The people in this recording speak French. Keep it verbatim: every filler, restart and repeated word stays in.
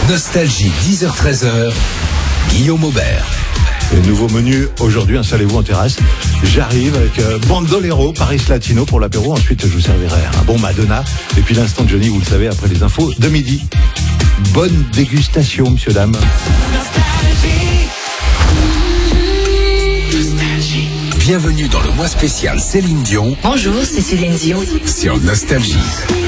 Nostalgie, dix heures treize heures, Guillaume Aubert. Le nouveau menu aujourd'hui, installez-vous en terrasse. J'arrive avec euh, Bandolero, Paris Latino pour l'apéro. Ensuite, je vous servirai un bon Madonna. Et puis l'instant de Johnny, vous le savez, après les infos de midi. Bonne dégustation, monsieur, dame. Bienvenue dans le mois spécial Céline Dion Bonjour, c'est Céline Dion. sur Nostalgie.